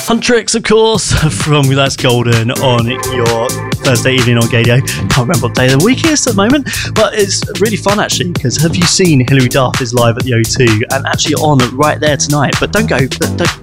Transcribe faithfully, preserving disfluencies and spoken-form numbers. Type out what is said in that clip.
Huntrix, of course, from That's Golden on your Thursday evening on Gadio. Can't remember what day of the week it is at the moment, but it's really fun actually, because have you seen Hilary Duff is live at the O two and actually on right there tonight? But don't go, don't